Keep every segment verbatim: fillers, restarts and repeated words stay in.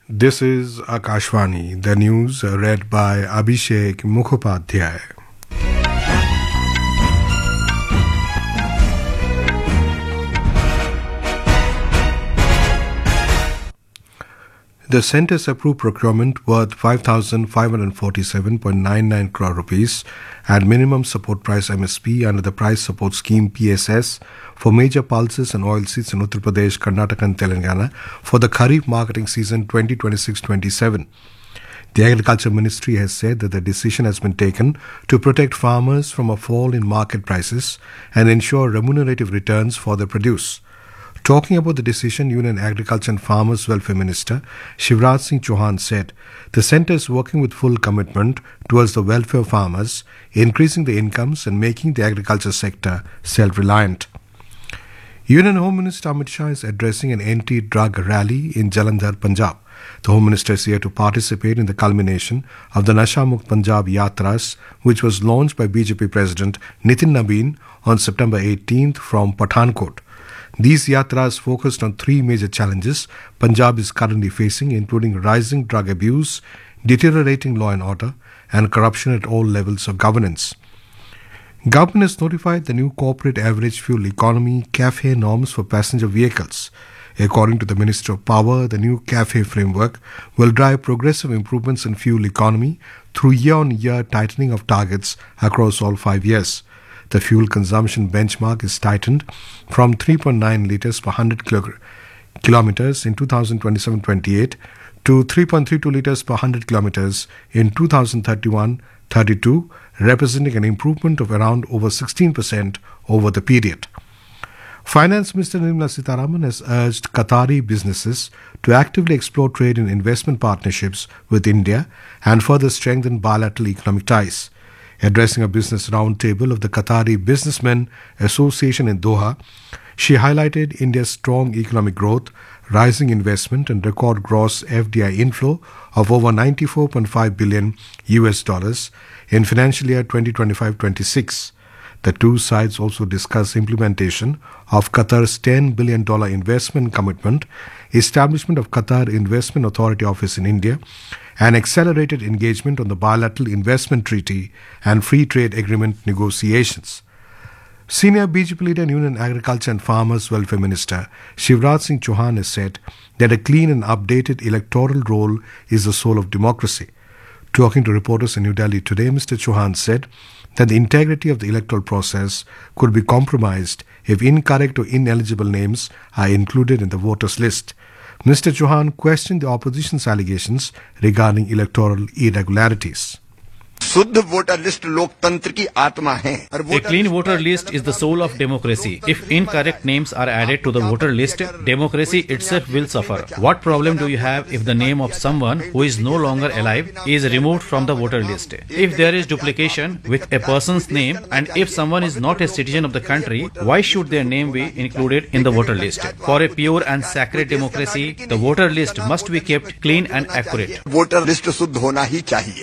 This is Akashvani, the news read by Abhishek Mukhopadhyay. The Centre's approved procurement worth five thousand five hundred forty-seven point nine nine crore rupees at minimum support price M S P under the Price Support Scheme P S S for major pulses and oilseeds in Uttar Pradesh, Karnataka and Telangana for the Kharif marketing season twenty twenty-six twenty-seven. The Agriculture Ministry has said that the decision has been taken to protect farmers from a fall in market prices and ensure remunerative returns for their produce. Talking about the decision, Union Agriculture and Farmers Welfare Minister Shivraj Singh Chauhan said the centre is working with full commitment towards the welfare of farmers, increasing the incomes and making the agriculture sector self-reliant. Union Home Minister Amit Shah is addressing an anti-drug rally in Jalandhar, Punjab. The Home Minister is here to participate in the culmination of the Nasha Mukt Punjab Yatras, which was launched by B J P President Nitin Nabin on September eighteenth from Pathankot. These yatras focused on three major challenges Punjab is currently facing, including rising drug abuse, deteriorating law and order, and corruption at all levels of governance. Government has notified the new corporate average fuel economy CAFE norms for passenger vehicles. According to the Minister of Power, the new CAFE framework will drive progressive improvements in fuel economy through year-on-year tightening of targets across all five years. The fuel consumption benchmark is tightened from three point nine litres per one hundred kilometers in twenty twenty-seven twenty-eight to three point three two litres per one hundred kilometers in two thousand thirty-one thirty-two, representing an improvement of around over sixteen percent over the period. Finance Minister Nirmala Sitharaman has urged Qatari businesses to actively explore trade and investment partnerships with India and further strengthen bilateral economic ties. Addressing a business roundtable of the Qatari Businessmen Association in Doha, she highlighted India's strong economic growth, rising investment and record gross F D I inflow of over ninety-four point five billion U S dollars in financial year twenty twenty-five twenty-six. The two sides also discussed implementation of Qatar's ten billion dollars investment commitment, establishment of Qatar Investment Authority Office in India, and accelerated engagement on the bilateral investment treaty and free trade agreement negotiations. Senior B J P leader and Union Agriculture and Farmers Welfare Minister Shivraj Singh Chauhan has said that a clean and updated electoral roll is the soul of democracy. Talking to reporters in New Delhi today, Mister Chauhan said that the integrity of the electoral process could be compromised if incorrect or ineligible names are included in the voters' list. Mister Chauhan questioned the opposition's allegations regarding electoral irregularities. शुद्ध voter list लोकतंत्र की आत्मा है. A clean voter list is the soul of democracy. If incorrect names are added to the voter list, democracy itself will suffer. What problem do you have if the name of someone who is no longer alive is removed from the voter list? If there is duplication with a person's name and if someone is not a citizen of the country, why should their name be included in the voter list? For a pure and sacred democracy, the voter list must be kept clean and accurate. Voter list शुद्ध होना ही चाहिए.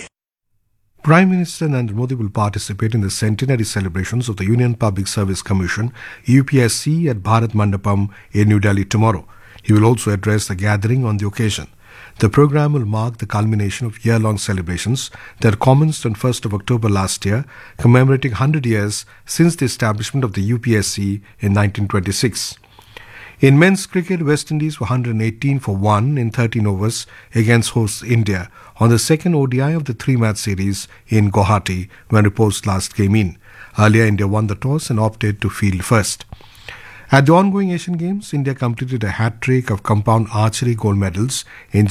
Prime Minister Narendra Modi will participate in the centenary celebrations of the Union Public Service Commission U P S C at Bharat Mandapam in New Delhi tomorrow. He will also address the gathering on the occasion. The program will mark the culmination of year-long celebrations that commenced on first of October last year, commemorating one hundred years since the establishment of the U P S C in nineteen twenty-six. In men's cricket, West Indies were one hundred eighteen for one in thirteen overs against hosts India on the second O D I of the three-match series in Guwahati when reports last came in. Earlier, India won the toss and opted to field first. At the ongoing Asian Games, India completed a hat-trick of compound archery gold medals in